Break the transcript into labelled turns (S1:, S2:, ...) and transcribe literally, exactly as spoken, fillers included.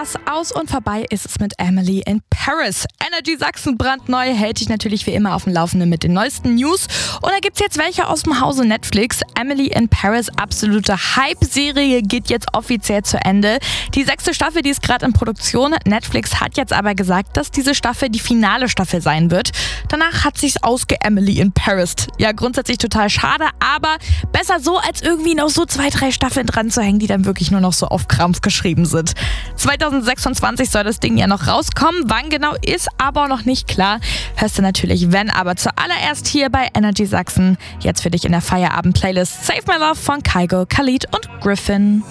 S1: das aus und vorbei ist es mit Emily in Paris. Energy Sachsen brandneu, hält dich natürlich wie immer auf dem Laufenden mit den neuesten News. Und da gibt's jetzt welche aus dem Hause Netflix. Emily in Paris, absolute Hype-Serie, geht jetzt offiziell zu Ende. Die sechste Staffel, die ist gerade in Produktion. Netflix hat jetzt aber gesagt, dass diese Staffel die finale Staffel sein wird. Danach hat sich's ausge Emily in Paris. Ja, grundsätzlich total schade, aber besser so, als irgendwie noch so zwei, drei Staffeln dran zu hängen, die dann wirklich nur noch so auf Krampf geschrieben sind. zwanzig sechsundzwanzig soll das Ding ja noch rauskommen. Wann genau ist aber noch nicht klar. Hörst du natürlich, wenn, aber zuallererst hier bei Energy Sachsen. Jetzt für dich in der Feierabend-Playlist Save My Love von Kygo, Khalid und Griffin.